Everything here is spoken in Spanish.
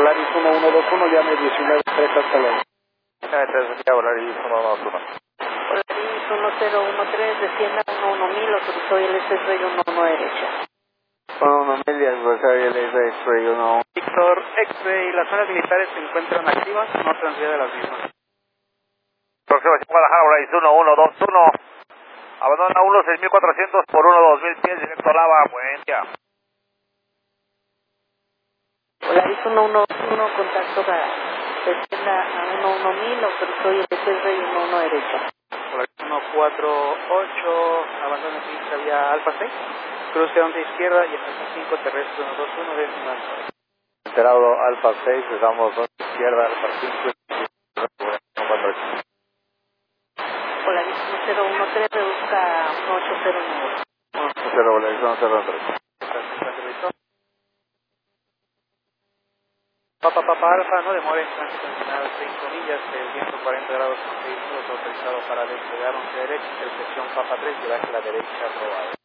Volaris 1121, llame 19-3, hasta luego. Entonces, ya Volaris 1121. Volaris 1013, descienda 11000, autorizó ILS X-Ray 11 derecha. 11 millas, autorizado ILS X-Ray 11. Víctor, X-Ray, las zonas militares se encuentran activas, no transfiere las mismas. Próxima Guadalajara, Volaris 1121. Abandona 16400 por 12000 pies, directo a Lava, buen día. Volaris 111, contacto para descienda a 11000, autorizó ILS X-Ray 11 derecha. Volaris 148, abandona pista vía Alfa 6, cruce a onda izquierda y hasta 5 terrestre 121, décima. Enterado Alfa 6, estamos a la izquierda, Alfa 5, Volaris 1013, reduzca 1809. 0 Volaris 103. Papa Alfa, no demore, tránsito nacional 5 millas, el viento 40 grados con vehículos autorizado para despegar 11 derecha, intersección Papa 3, viraje a la derecha, probado.